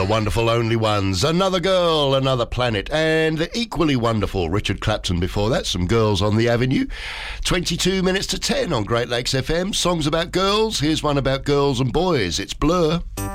the wonderful Only Ones, Another Girl, Another Planet, and the equally wonderful Richard Clapton before that, Some Girls on the Avenue. 22 minutes to 10 on Great Lakes FM. Songs about girls. Here's one about girls and boys. It's Blur.